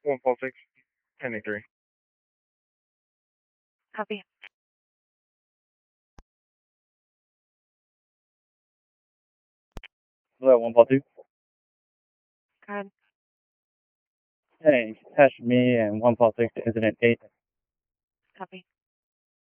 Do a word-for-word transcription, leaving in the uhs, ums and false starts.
one four six, ten eight three. Copy. Hello, one four two. Go ahead. Hey, attach me and one four six to incident eight. Copy.